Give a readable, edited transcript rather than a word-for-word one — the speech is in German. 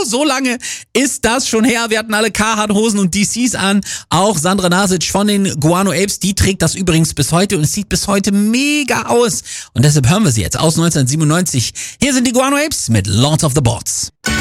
so lange ist das schon her. Wir hatten alle Carhartt-Hosen und DCs an. Auch Sandra Nasic von den Guano Apes, die trägt das übrigens bis heute und es sieht bis heute mega aus. Und deshalb hören wir sie jetzt aus 1997. Hier sind die Guano Apes mit Lords of the Boards.